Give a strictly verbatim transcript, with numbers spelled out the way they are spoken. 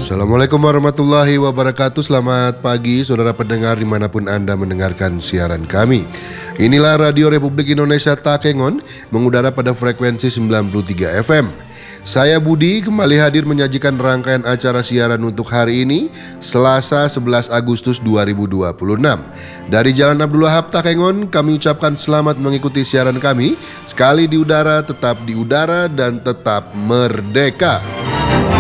Assalamualaikum warahmatullahi wabarakatuh. Selamat pagi saudara pendengar dimanapun Anda mendengarkan siaran kami. Inilah Radio Republik Indonesia Takengon, mengudara pada frekuensi sembilan puluh tiga F M. Saya Budi kembali hadir menyajikan rangkaian acara siaran untuk hari ini, Selasa sebelas Agustus dua ribu dua puluh enam. Dari Jalan Abdul Wahab Takengon, kami ucapkan selamat mengikuti siaran kami. Sekali di udara, tetap di udara, dan tetap merdeka.